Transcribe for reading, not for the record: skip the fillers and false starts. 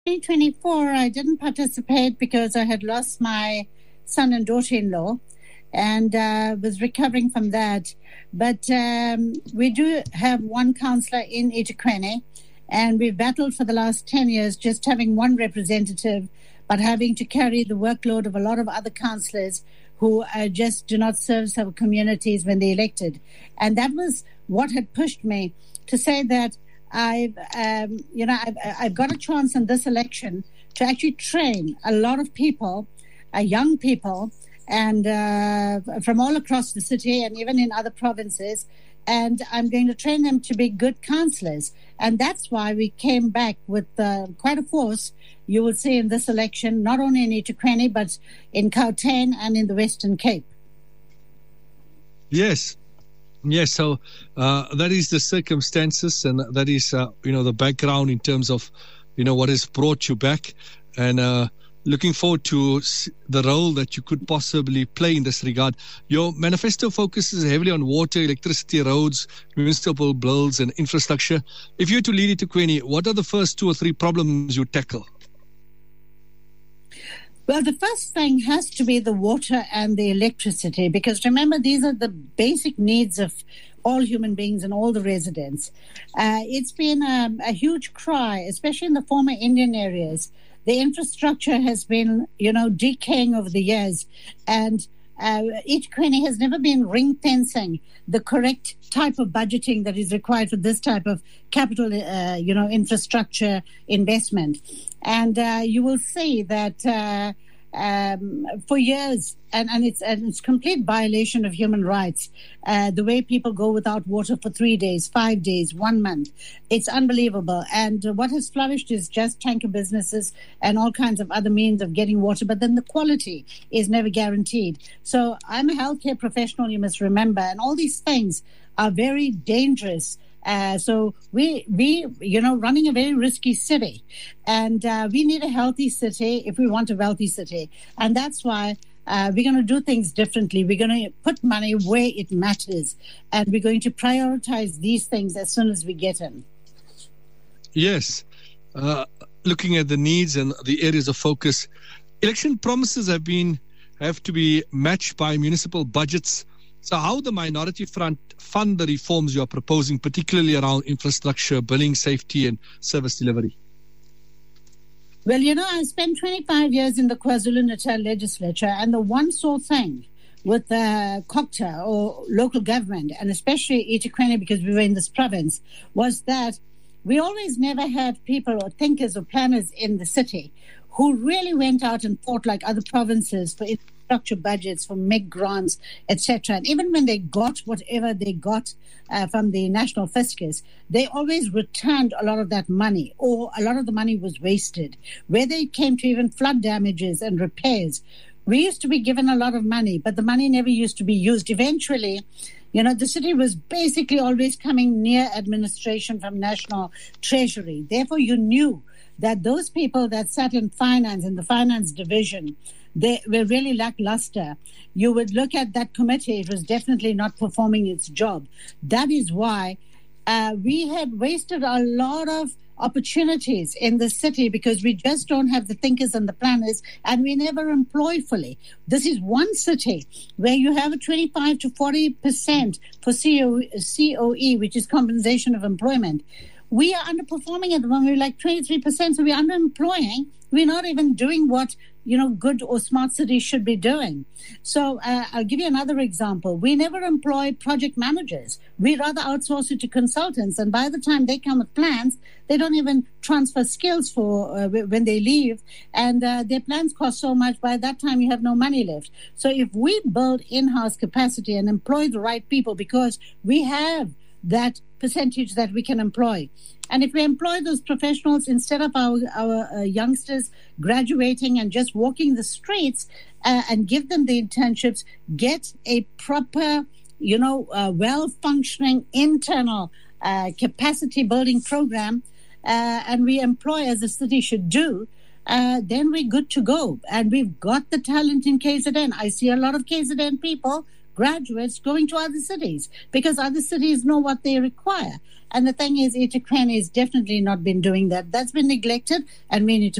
2024, I didn't participate because I had lost my son and daughter-in-law and was recovering from that. But we do have one councillor in eThekwini, and we've battled for the last 10 years just having one representative, but having to carry the workload of a lot of other councillors who just do not service our communities when they're elected. And that was what had pushed me to say that I've got a chance in this election to actually train a lot of people, young people, and from all across the city and even in other provinces. And I'm going to train them to be good councillors. And that's why we came back with quite a force, you will see in this election, not only in eThekwini, but in Gauteng and in the Western Cape. Yes. Yes, so that is the circumstances, and that is, the background in terms of, what has brought you back, and looking forward to the role that you could possibly play in this regard. Your manifesto focuses heavily on water, electricity, roads, municipal bills, and infrastructure. If you were to lead eThekwini, what are the first 2 or 3 problems you tackle? Well, the first thing has to be the water and the electricity, because remember, these are the basic needs of all human beings and all the residents. It's been a huge cry, especially in the former Indian areas. The infrastructure has been, decaying over the years, and eThekwini has never been ring fencing the correct type of budgeting that is required for this type of capital, infrastructure investment. And you will see that for years, and it's complete violation of human rights, the way people go without water for 3 days, 5 days, 1 month. It's unbelievable. And what has flourished is just tanker businesses and all kinds of other means of getting water, but then the quality is never guaranteed. So I'm a healthcare professional, you must remember, and all these things are very dangerous. So we running a very risky city, and we need a healthy city if we want a wealthy city. And that's why we're going to do things differently. We're going to put money where it matters, and we're going to prioritize these things as soon as we get in. Yes. Looking at the needs and the areas of focus, election promises have to be matched by municipal budgets. So how the Minority Front fund the reforms you are proposing, particularly around infrastructure, billing, safety, and service delivery? Well, I spent 25 years in the KwaZulu-Natal legislature, and the one sore thing with COGTA, or local government, and especially eThekwini, because we were in this province, was that we always never had people or thinkers or planners in the city who really went out and fought like other provinces for infrastructure budgets, for MEG grants, etc. And even when they got whatever they got from the national fiscus, they always returned a lot of that money, or a lot of the money was wasted. Whether it came to even flood damages and repairs, we used to be given a lot of money, but the money never used to be used. Eventually, the city was basically always coming near administration from National Treasury. Therefore, you knew that those people that sat in finance, in the finance division, they were really lackluster. You would look at that committee, it was definitely not performing its job. That is why we had wasted a lot of opportunities in the city, because we just don't have the thinkers and the planners, and we never employ fully. This is one city where you have a 25 to 40% for COE, which is compensation of employment. We are underperforming at the moment. We're like 23%, so we're underemploying. We're not even doing what, good or smart cities should be doing. So I'll give you another example. We never employ project managers. We rather outsource it to consultants. And by the time they come with plans, they don't even transfer skills for when they leave. And their plans cost so much, by that time you have no money left. So if we build in-house capacity and employ the right people, because we have that percentage that we can employ. And if we employ those professionals instead of our youngsters graduating and just walking the streets, and give them the internships, get a proper, well-functioning internal capacity building program, and we employ as the city should do, then we're good to go. And we've got the talent in KZN. I see a lot of KZN people graduates going to other cities because other cities know what they require. And the thing is, eThekwini has definitely not been doing that. That's been neglected, and we need to